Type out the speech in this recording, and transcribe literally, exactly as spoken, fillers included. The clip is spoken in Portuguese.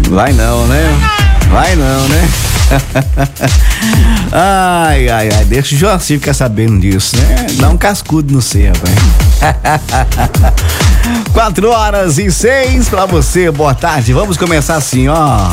Vai não, né? Vai não, né? Ai, ai, ai, deixa o Joacir ficar sabendo disso, né? Dá um cascudo no cerro, hein? Quatro horas e seis pra você, boa tarde. Vamos começar assim, ó.